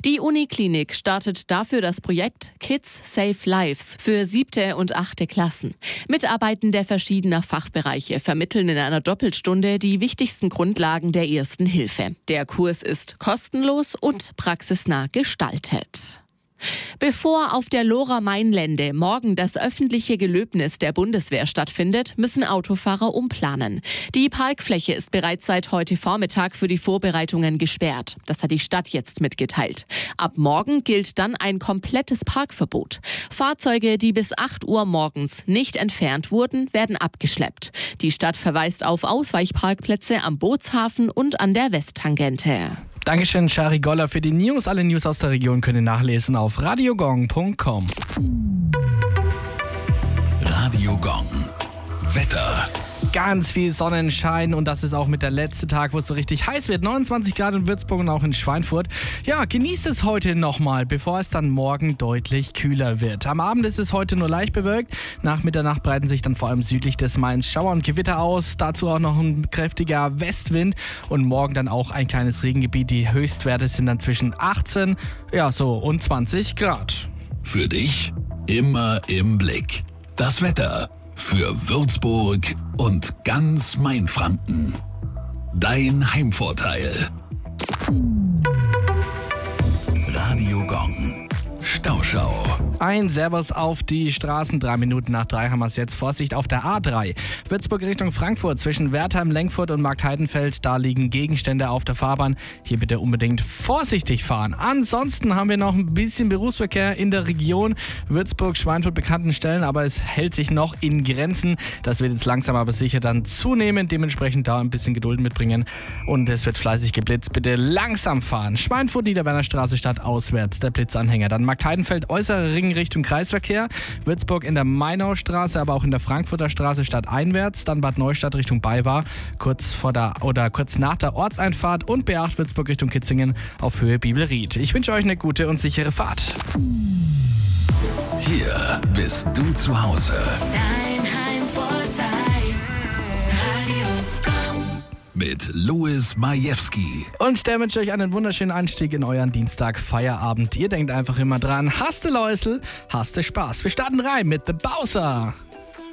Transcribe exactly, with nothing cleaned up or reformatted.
Die Uniklinik startet dafür das Projekt Kids Save Lives für siebte und achte Klassen. Mitarbeitende verschiedener Fachbereiche vermitteln in einer Doppelstunde die wichtigsten Grundlagen der Ersten Hilfe. Der Kurs ist kostenlos und praxisnah gestaltet. Bevor auf der Lora-Main-Lände morgen das öffentliche Gelöbnis der Bundeswehr stattfindet, müssen Autofahrer umplanen. Die Parkfläche ist bereits seit heute Vormittag für die Vorbereitungen gesperrt. Das hat die Stadt jetzt mitgeteilt. Ab morgen gilt dann ein komplettes Parkverbot. Fahrzeuge, die bis acht Uhr morgens nicht entfernt wurden, werden abgeschleppt. Die Stadt verweist auf Ausweichparkplätze am Bootshafen und an der Westtangente. Dankeschön, Shari Goller, für die News. Alle News aus der Region könnt ihr nachlesen auf radiogong punkt com. Radio Gong. Wetter. Ganz viel Sonnenschein und das ist auch mit der letzte Tag, wo es so richtig heiß wird. neunundzwanzig Grad in Würzburg und auch in Schweinfurt. Ja, genießt es heute nochmal, bevor es dann morgen deutlich kühler wird. Am Abend ist es heute nur leicht bewölkt. Nach Mitternacht breiten sich dann vor allem südlich des Mains Schauer und Gewitter aus. Dazu auch noch ein kräftiger Westwind und morgen dann auch ein kleines Regengebiet. Die Höchstwerte sind dann zwischen achtzehn ja, so und zwanzig Grad. Für dich immer im Blick. Das Wetter für Würzburg und ganz Mainfranken. Dein Heimvorteil. Radio Gong. Stauschau. Ein Servus auf die Straßen. Drei Minuten nach drei haben wir es jetzt. Vorsicht auf der A drei. Würzburg Richtung Frankfurt zwischen Wertheim, Lenkfurt und Marktheidenfeld. Da liegen Gegenstände auf der Fahrbahn. Hier bitte unbedingt vorsichtig fahren. Ansonsten haben wir noch ein bisschen Berufsverkehr in der Region. Würzburg, Schweinfurt bekannten Stellen, aber es hält sich noch in Grenzen. Das wird jetzt langsam aber sicher dann zunehmen. Dementsprechend da ein bisschen Geduld mitbringen. Und es wird fleißig geblitzt. Bitte langsam fahren. Schweinfurt, Niederwerner Stadt auswärts. Der Blitzanhänger. Dann Marktheidenfeld, äußere Ring Richtung Kreisverkehr. Würzburg in der Mainaustraße, aber auch in der Frankfurter Straße stadteinwärts. Dann Bad Neustadt Richtung Baywa, kurz vor der oder kurz nach der Ortseinfahrt. Und B acht Würzburg Richtung Kitzingen auf Höhe Bibelried. Ich wünsche euch eine gute und sichere Fahrt. Hier bist du zu Hause. Dein Heimvorteil. Radio Gong. Mit Louis Majewski. Und der wünscht euch einen wunderschönen Einstieg in euren Dienstag Feierabend. Ihr denkt einfach immer dran, hast du Läusel, hast du Spaß. Wir starten rein mit The Bowser.